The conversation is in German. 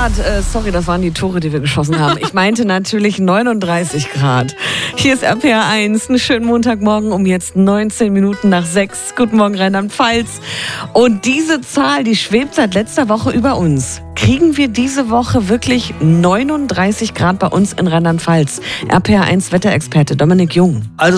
Grad. Sorry, das waren die Tore, die wir geschossen haben. Ich meinte natürlich 39 Grad. Hier ist RPR 1. Einen schönen Montagmorgen um jetzt 19 Minuten nach 6. Guten Morgen, Rheinland-Pfalz. Und diese Zahl, die schwebt seit letzter Woche über uns. Kriegen wir diese Woche wirklich 39 Grad bei uns in Rheinland-Pfalz? RPR 1 Wetterexperte Dominik Jung. Also